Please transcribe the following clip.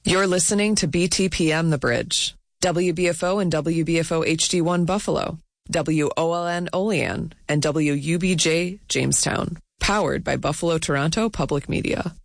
You're listening to BTPM The Bridge, WBFO and WBFO HD1 Buffalo, WOLN Olean, and WUBJ Jamestown, powered by Buffalo Toronto Public Media.